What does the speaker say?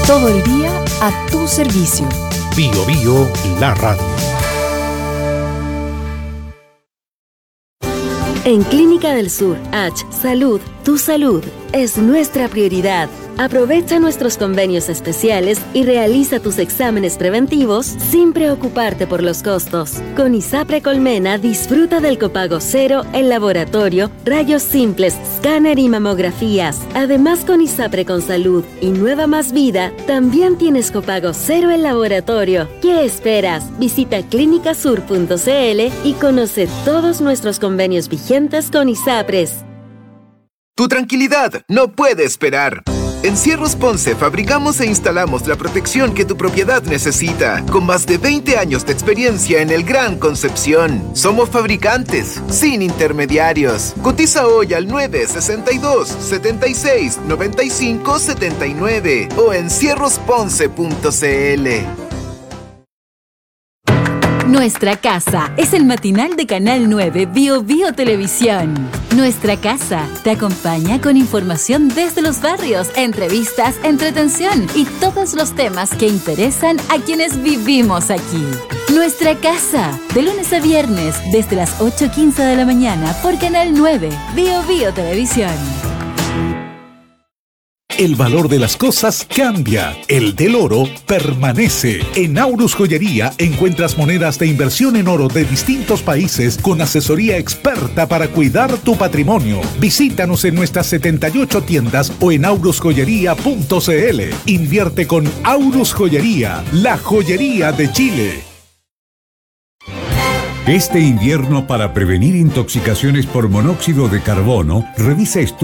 Todo el día a tu servicio. Bio Bio, la radio. En Clínica del Sur, H Salud, tu salud es nuestra prioridad. Aprovecha nuestros convenios especiales y realiza tus exámenes preventivos sin preocuparte por los costos. Con ISAPRE Colmena disfruta del copago cero en laboratorio, rayos simples, escáner y mamografías. Además, con ISAPRE con Salud y Nueva Más Vida, también tienes copago cero en laboratorio. ¿Qué esperas? Visita clinicasur.cl y conoce todos nuestros convenios vigentes con ISAPRES. Tu tranquilidad no puede esperar. En Cierros Ponce fabricamos e instalamos la protección que tu propiedad necesita, con más de 20 años de experiencia en el Gran Concepción. Somos fabricantes, sin intermediarios. Cotiza hoy al 962-76-95-79 o en cierrosponce.cl. Nuestra Casa es el matinal de Canal 9 Bio Bio Televisión. Nuestra Casa te acompaña con información desde los barrios, entrevistas, entretención y todos los temas que interesan a quienes vivimos aquí. Nuestra Casa, de lunes a viernes desde las 8:15 de la mañana por Canal 9 Bio Bio Televisión. El valor de las cosas cambia, el del oro permanece. En Aurus Joyería encuentras monedas de inversión en oro de distintos países con asesoría experta para cuidar tu patrimonio. Visítanos en nuestras 78 tiendas o en aurusjoyería.cl. Invierte con Aurus Joyería, la joyería de Chile. Este invierno, para prevenir intoxicaciones por monóxido de carbono, revisa